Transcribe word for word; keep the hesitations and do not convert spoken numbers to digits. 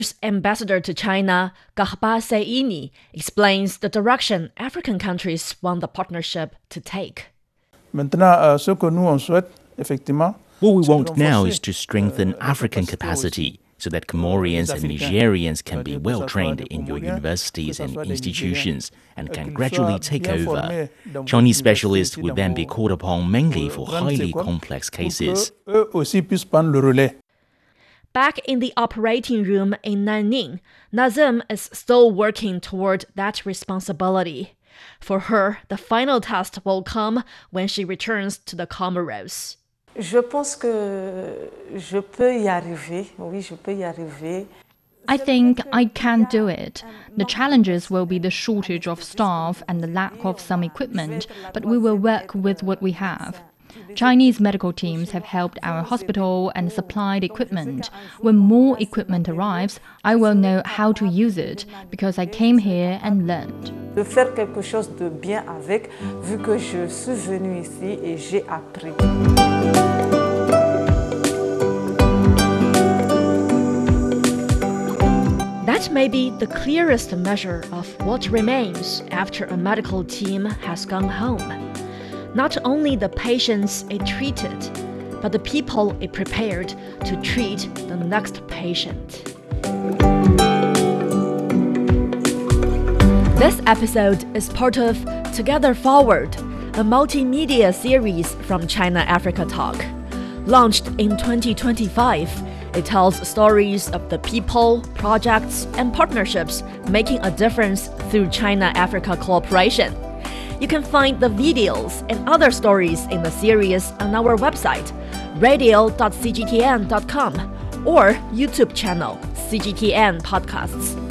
Ambassador to China, Gahba Saini, explains the direction African countries want the partnership to take. What we want now is to strengthen African capacity so that Comorians and Nigerians can be well trained in your universities and institutions and can gradually take over. Chinese specialists will then be called upon mainly for highly complex cases. Back in the operating room in Nanning, Nazim is still working toward that responsibility. For her, the final test will come when she returns to the Comoros. Je pense que je peux y arriver. Oui, je peux y arriver. I think I can do it. The challenges will be the shortage of staff and the lack of some equipment, but we will work with what we have. Chinese medical teams have helped our hospital and supplied equipment. When more equipment arrives, I will know how to use it because I came here and learned. De faire quelque chose de bien avec, vu que je suis venue ici et j'ai appris. That may be the clearest measure of what remains after a medical team has gone home. Not only the patients it treated, but the people it prepared to treat the next patient. This episode is part of Together Forward, a multimedia series from China Africa Talk. Launched in twenty twenty-five, it tells stories of the people, projects, and partnerships making a difference through China-Africa cooperation. You can find the videos and other stories in the series on our website, radio dot c g t n dot com, or YouTube channel C G T N Podcasts.